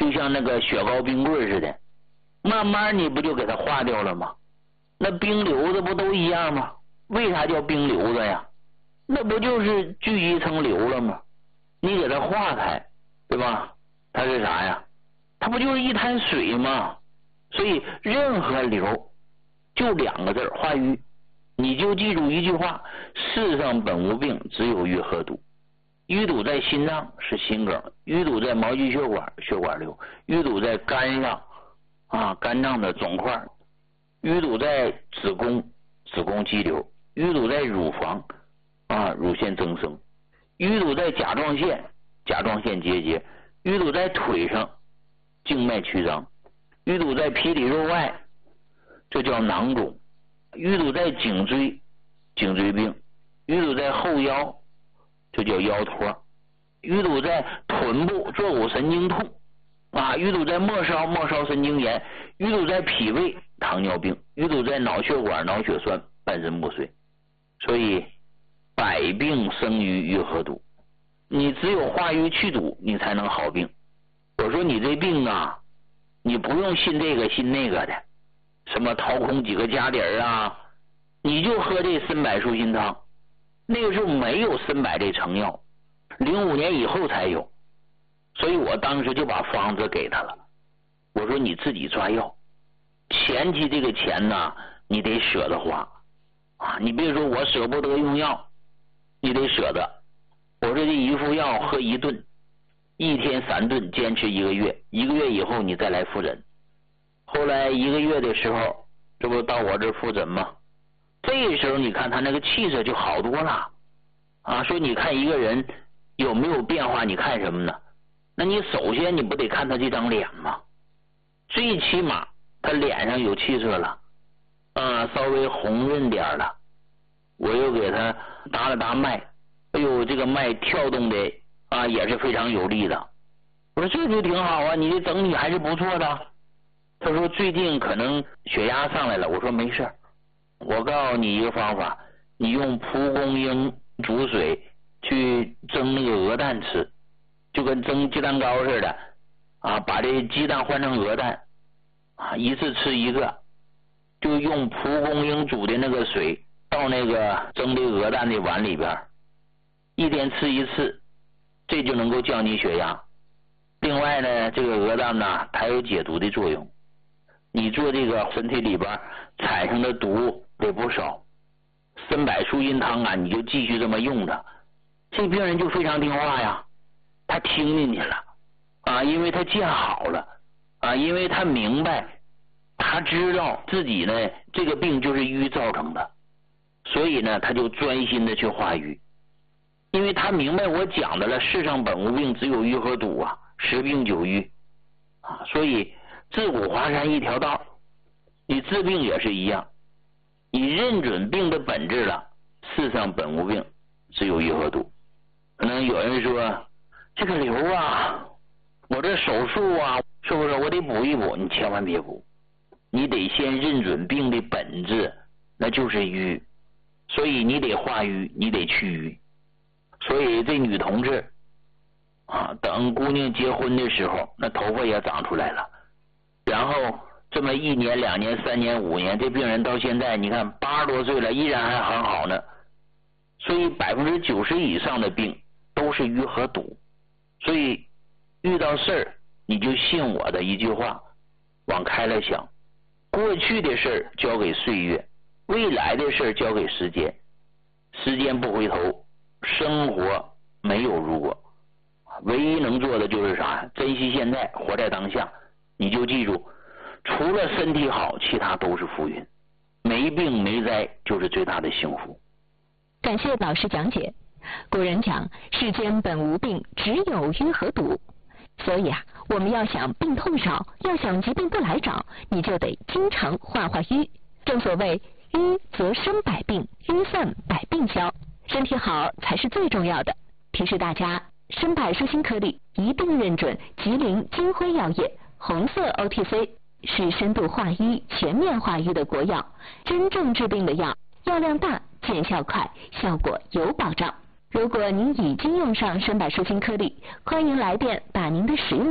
就像那个雪糕冰棍似的，慢慢你不就给它化掉了吗？那冰瘤子不都一样吗？为啥叫冰瘤子呀？那不就是聚集成瘤了吗？你给它化开，对吧？它是啥呀？它不就是一滩水吗？所以任何瘤就2个字，化瘀。你就记住一句话：世上本无病，只有淤和堵。淤堵在心脏是心梗，淤堵在毛细血管血管瘤，淤堵在肝上肝脏的肿块，淤堵在子宫子宫肌瘤，淤堵在乳房乳腺增生，淤堵在甲状腺甲状腺结节，淤堵在腿上静脉曲张，淤堵在皮里肉外，这叫囊肿，淤堵在颈椎颈椎病，淤堵在后腰，这叫腰托，淤堵在臀部坐骨神经痛淤堵在末梢神经炎，淤堵在脾胃糖尿病，淤堵在脑血管脑血栓半身不遂。所以百病生于淤和堵，你只有化瘀去堵，你才能好病。我说你这病你不用信这个信那个的，什么掏空几个家底儿你就喝这参柏树心汤。那个时候没有参柏这成药，05年以后才有，所以我当时就把方子给他了。我说你自己抓药，前期这个钱你得舍得花你别说我舍不得用药，你得舍得。我说这一副药喝1顿，1天3顿，坚持1个月，1个月以后你再来复诊。后来1个月的时候，这不到我这复诊吗？这时候你看他那个气色就好多了说你看一个人有没有变化，你看什么呢？那你首先你不得看他这张脸吗？最起码他脸上有气色了稍微红润点了。我又给他搭了搭脉，哎呦，这个脉跳动的也是非常有力的。我说这就挺好你这整体还是不错的。他说最近可能血压上来了。我说没事，我告诉你一个方法，你用蒲公英煮水去蒸那个鹅蛋吃，就跟蒸鸡蛋糕似的把这鸡蛋换成鹅蛋一次吃1个，就用蒲公英煮的那个水到那个蒸的鹅蛋的碗里边，1天吃1次，这就能够降低血压。另外呢，这个鹅蛋它有解毒的作用，你做这个身体里边产生的毒得不少。参柏树心汤你就继续这么用着，这病人就非常听话呀，他听进去了因为他见好了因为他明白，他知道自己呢这个病就是瘀造成的，所以呢他就专心的去化瘀。因为他明白我讲的了，世上本无病，只有瘀和堵10病9瘀所以自古华山一条道，你治病也是一样，你认准病的本质了，世上本无病，只有瘀和堵。可能有人说这个瘤我这手术是不是我得补一补？你千万别补，你得先认准病的本质，那就是瘀，所以你得化瘀，你得去瘀。所以这女同志等姑娘结婚的时候，那头发也长出来了，然后这么1年2年3年5年，这病人到现在你看80多岁了，依然还很好呢。所以90%以上的病都是瘀和堵。所以遇到事儿你就信我的一句话，往开了想，过去的事儿交给岁月，未来的事儿交给时间，时间不回头，生活没有如果，唯一能做的就是啥？珍惜现在，活在当下。你就记住，除了身体好，其他都是浮云，没病没灾就是最大的幸福。 感谢老师讲解。古人讲世间本无病，只有瘀和堵，所以我们要想病痛少，要想疾病不来找，你就得经常化化瘀。正所谓瘀则生百病，瘀散百病消，身体好才是最重要的。提示大家，参柏树心颗粒一定认准吉林金辉药业红色 OTC， 是深度化瘀、全面化瘀的国药，真正治病的药，药量大，见效快，效果有保障。如果您已经用上参柏树心颗粒，欢迎来电把您的使用